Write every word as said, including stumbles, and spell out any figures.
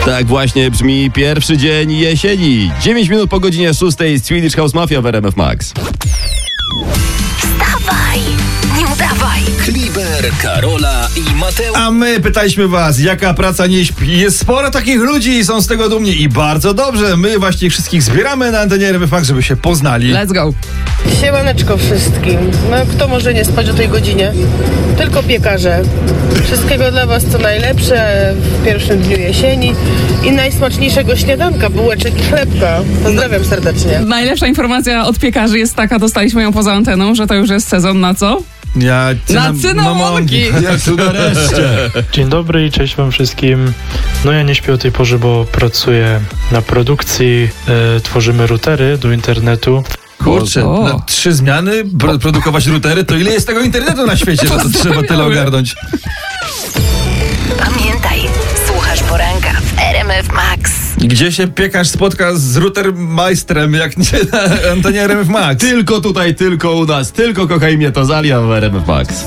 Tak właśnie brzmi pierwszy dzień jesieni. dziewięć minut po godzinie szóstej Swedish House Mafia w R M F Max. Wstawaj, nie udawaj. Kliber, Karola i Mateusz. A my pytaliśmy was, jaka praca nie śpi? Jest sporo takich ludzi i są z tego dumni i bardzo dobrze. My właśnie wszystkich zbieramy na antenie R M F Max, żeby się poznali. Let's go. Siemaneczko wszystkim. No kto może nie spać o tej godzinie? Tylko piekarze. Wszystkiego dla was co najlepsze w pierwszym dniu jesieni i najsmaczniejszego śniadanka, bułeczek i chlebka. Pozdrawiam serdecznie. Najlepsza informacja od piekarzy jest taka, dostaliśmy ją poza anteną, że to już jest sezon na co? Ja, Na cynamonki. Jak tu nareszcie. Dzień dobry i cześć wam wszystkim. No ja nie śpię o tej porze, bo pracuję na produkcji, e, tworzymy routery do internetu. Kurczę, O. na trzy zmiany pro- produkować routery, to ile jest tego internetu na świecie, że to trzeba tyle ogarnąć. Pamiętaj, słuchasz poranka w R M F Max. I gdzie się piekarz spotka z routermeistrem, jak nie na antenie R M F Max? Tylko tutaj, tylko u nas, tylko kochaj mnie to Zalia w R M F Max.